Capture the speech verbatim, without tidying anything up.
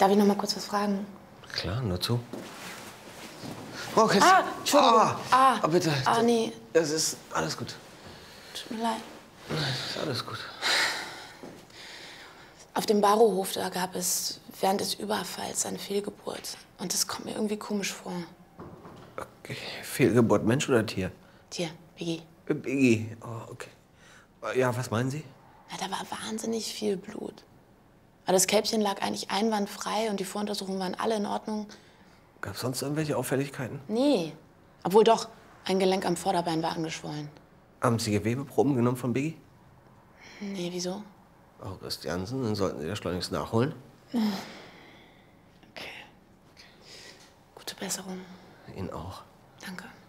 Darf ich noch mal kurz was fragen? Klar, nur zu. Frau Kiss. Ah, Entschuldigung. Ah, ah, ah, bitte. Ah, nee. Das ist alles gut. Tut mir leid. Ist alles gut. Auf dem Barohof, da gab es während des Überfalls eine Fehlgeburt. Und das kommt mir irgendwie komisch vor. Okay. Fehlgeburt, Mensch oder Tier? Tier, Biggie. Äh, Biggie, oh, okay. Ja, was meinen Sie? Na, da war wahnsinnig viel Blut. Aber das Kälbchen lag eigentlich einwandfrei und die Voruntersuchungen waren alle in Ordnung. Gab es sonst irgendwelche Auffälligkeiten? Nee. Obwohl doch, ein Gelenk am Vorderbein war angeschwollen. Haben Sie Gewebeproben genommen von Biggie? Nee, wieso? Oh, Christiansen, dann sollten Sie das schleunigst nachholen. Okay. Gute Besserung. Ihnen auch. Danke.